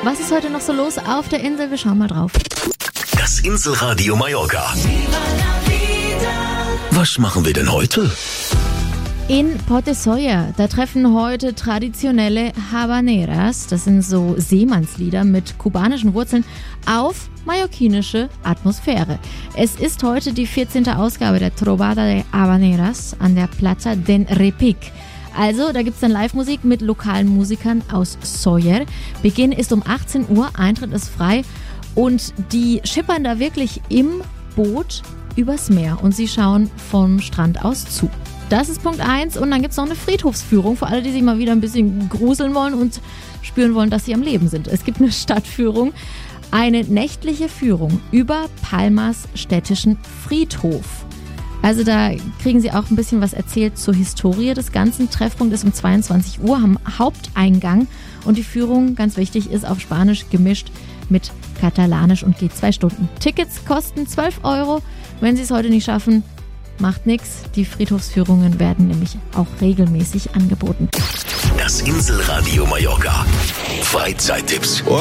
Was ist heute noch so los auf der Insel? Wir schauen mal drauf. Das Inselradio Mallorca. Was machen wir denn heute? In Portesoyer, da treffen heute traditionelle Habaneras, das sind so Seemannslieder mit kubanischen Wurzeln, auf mallorquinische Atmosphäre. Es ist heute die 14. Ausgabe der Trovada de Habaneras an der Plaza del Repic. Also, da gibt es dann Live-Musik mit lokalen Musikern aus Sóller. Beginn ist um 18 Uhr, Eintritt ist frei und die schippern da wirklich im Boot übers Meer und sie schauen vom Strand aus zu. Das ist Punkt 1 und dann gibt es noch eine Friedhofsführung für alle, die sich mal wieder ein bisschen gruseln wollen und spüren wollen, dass sie am Leben sind. Es gibt eine Stadtführung, eine nächtliche Führung über Palmas städtischen Friedhof. Also da kriegen Sie auch ein bisschen was erzählt zur Historie des ganzen. Treffpunkt ist um 22 Uhr am Haupteingang und die Führung, ganz wichtig, ist auf Spanisch gemischt mit Katalanisch und geht 2 Stunden. Tickets kosten 12 €. Wenn Sie es heute nicht schaffen, macht nichts. Die Friedhofsführungen werden nämlich auch regelmäßig angeboten. Das Inselradio Mallorca. Freizeittipps.